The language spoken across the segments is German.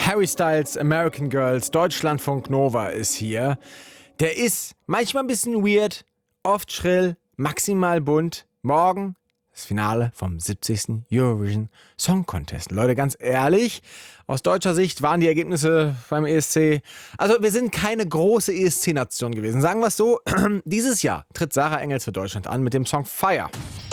Harry Styles, American Girls, Deutschlandfunk Nova ist hier. Der ist manchmal ein bisschen weird, oft schrill, maximal bunt. Morgen das Finale vom 70. Eurovision Song Contest. Leute, ganz ehrlich, aus deutscher Sicht waren die Ergebnisse beim ESC... Also wir sind keine große ESC-Nation gewesen. Sagen wir es so, dieses Jahr tritt Sarah Engels für Deutschland an mit dem Song Fire.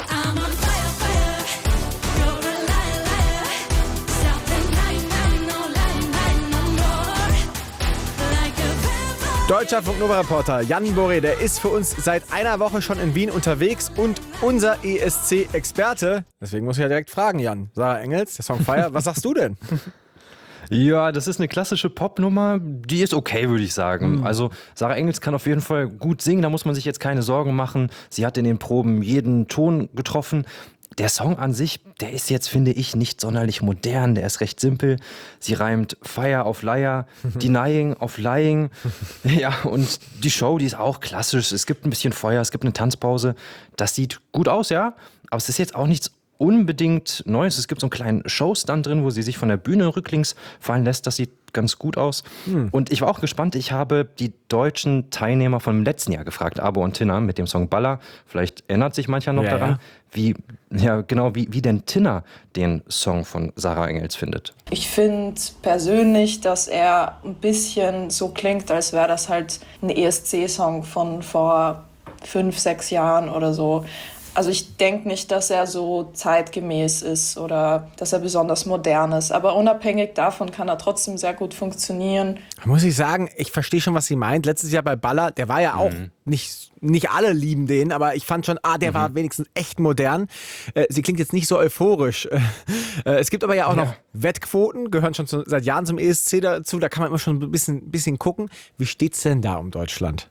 Deutscher Funk Nova-Reporter Jan Boré, der ist für uns seit einer Woche schon in Wien unterwegs und unser ESC-Experte. Deswegen muss ich ja direkt fragen, Jan. Sarah Engels, der Song Fire, was sagst du denn? Ja, das ist eine klassische Popnummer, die ist okay, würde ich sagen. Also Sarah Engels kann auf jeden Fall gut singen, da muss man sich jetzt keine Sorgen machen. Sie hat in den Proben jeden Ton getroffen. Der Song an sich, der ist jetzt, finde ich, nicht sonderlich modern, der ist recht simpel. Sie reimt Fire auf Liar, Denying auf Lying. Ja, und die Show, die ist auch klassisch. Es gibt ein bisschen Feuer, es gibt eine Tanzpause. Das sieht gut aus, ja, aber es ist jetzt auch nichts unbedingt Neues. Es gibt so einen kleinen Showstand drin, wo sie sich von der Bühne rücklings fallen lässt. Das sieht ganz gut aus. Und ich war auch gespannt. Ich habe die deutschen Teilnehmer vom letzten Jahr gefragt, Abo und Tinna, mit dem Song Baller. Vielleicht erinnert sich mancher noch daran, wie denn Tinna den Song von Sarah Engels findet. Ich finde persönlich, dass er ein bisschen so klingt, als wäre das halt ein ESC-Song von vor 5, 6 Jahren oder so. Also ich denke nicht, dass er so zeitgemäß ist oder dass er besonders modern ist. Aber unabhängig davon kann er trotzdem sehr gut funktionieren. Muss ich sagen, ich verstehe schon, was sie meint. Letztes Jahr bei Baller, der war ja auch nicht alle lieben den, aber ich fand schon, der war wenigstens echt modern. Sie klingt jetzt nicht so euphorisch. Es gibt aber ja auch noch Wettquoten, gehören schon seit Jahren zum ESC dazu. Da kann man immer schon ein bisschen gucken. Wie steht's denn da um Deutschland?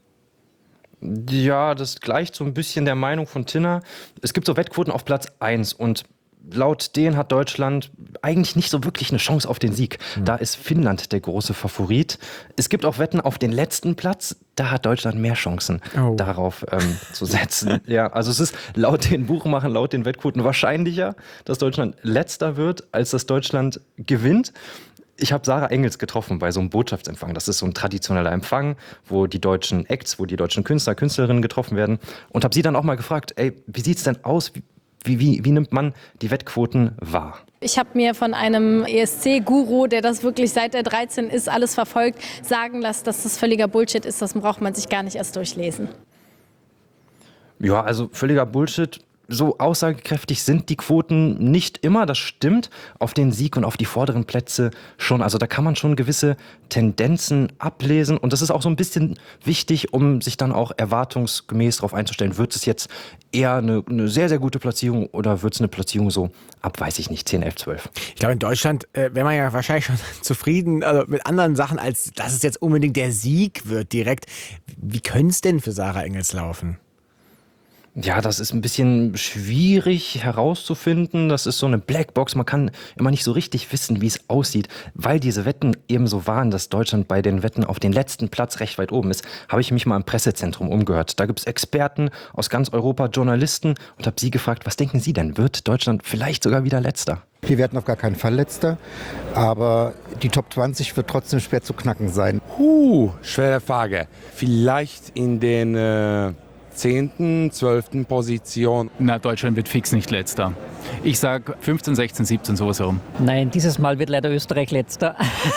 Ja, das gleicht so ein bisschen der Meinung von Tinna. Es gibt so Wettquoten auf Platz 1 und laut denen hat Deutschland eigentlich nicht so wirklich eine Chance auf den Sieg. Da ist Finnland der große Favorit. Es gibt auch Wetten auf den letzten Platz. Da hat Deutschland mehr Chancen, darauf zu setzen. Ja, also es ist laut den Buchmachern, laut den Wettquoten wahrscheinlicher, dass Deutschland letzter wird, als dass Deutschland gewinnt. Ich habe Sarah Engels getroffen bei so einem Botschaftsempfang. Das ist so ein traditioneller Empfang, wo die deutschen Acts, wo die deutschen Künstler, Künstlerinnen getroffen werden. Und habe sie dann auch mal gefragt, wie sieht's denn aus? Wie nimmt man die Wettquoten wahr? Ich habe mir von einem ESC-Guru, der das wirklich seit er 13 ist, alles verfolgt, sagen lassen, dass das völliger Bullshit ist. Das braucht man sich gar nicht erst durchlesen. Ja, also völliger Bullshit. So aussagekräftig sind die Quoten nicht immer, das stimmt. Auf den Sieg und auf die vorderen Plätze schon. Also da kann man schon gewisse Tendenzen ablesen. Und das ist auch so ein bisschen wichtig, um sich dann auch erwartungsgemäß darauf einzustellen. Wird es jetzt eher eine sehr, sehr gute Platzierung oder wird es eine Platzierung so ab, weiß ich nicht, 10, 11, 12? Ich glaube, in Deutschland wäre man ja wahrscheinlich schon zufrieden mit anderen Sachen, als dass es jetzt unbedingt der Sieg wird direkt. Wie könnte es denn für Sarah Engels laufen? Ja, das ist ein bisschen schwierig herauszufinden. Das ist so eine Blackbox. Man kann immer nicht so richtig wissen, wie es aussieht. Weil diese Wetten eben so waren, dass Deutschland bei den Wetten auf den letzten Platz recht weit oben ist, habe ich mich mal im Pressezentrum umgehört. Da gibt es Experten aus ganz Europa, Journalisten und habe sie gefragt, was denken Sie denn? Wird Deutschland vielleicht sogar wieder Letzter? Wir werden auf gar keinen Fall Letzter, aber die Top 20 wird trotzdem schwer zu knacken sein. Schwere Frage. Vielleicht in den 10., 12. Position. Na, Deutschland wird fix nicht Letzter. Ich sag 15, 16, 17, sowas herum. Nein, dieses Mal wird leider Österreich Letzter.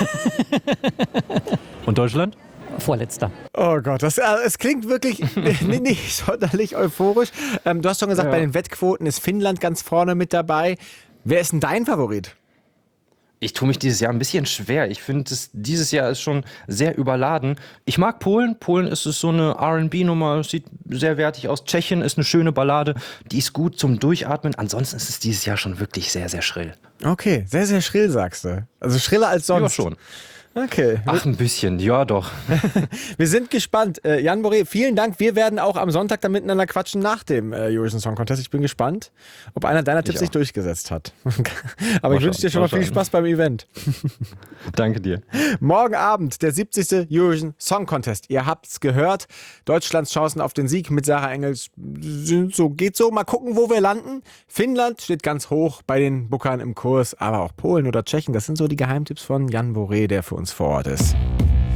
Und Deutschland? Vorletzter. Oh Gott, es klingt wirklich nicht sonderlich euphorisch. Du hast schon gesagt, bei den Wettquoten ist Finnland ganz vorne mit dabei. Wer ist denn dein Favorit? Ich tue mich dieses Jahr ein bisschen schwer. Ich finde, dieses Jahr ist schon sehr überladen. Ich mag Polen. Polen ist so eine R&B-Nummer, sieht sehr wertig aus. Tschechien ist eine schöne Ballade, die ist gut zum Durchatmen. Ansonsten ist es dieses Jahr schon wirklich sehr, sehr schrill. Okay, sehr, sehr schrill, sagst du. Also schriller als sonst. Ja, schon. Okay. Ach, ein bisschen, ja doch. Wir sind gespannt. Jan Boré, vielen Dank. Wir werden auch am Sonntag dann miteinander quatschen nach dem Eurovision Song Contest. Ich bin gespannt, ob einer deiner Tipps sich durchgesetzt hat. Aber ich wünsche dir schon mal viel Spaß beim Event. Danke dir. Morgen Abend der 70. Eurovision Song Contest. Ihr habt's gehört. Deutschlands Chancen auf den Sieg mit Sarah Engels geht so. Mal gucken, wo wir landen. Finnland steht ganz hoch bei den Bookern im Kurs, aber auch Polen oder Tschechien. Das sind so die Geheimtipps von Jan Boré, der für uns vor Ort ist.